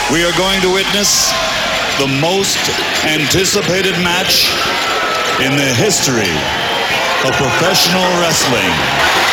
We are going to witness the most anticipated match in the history of professional wrestling.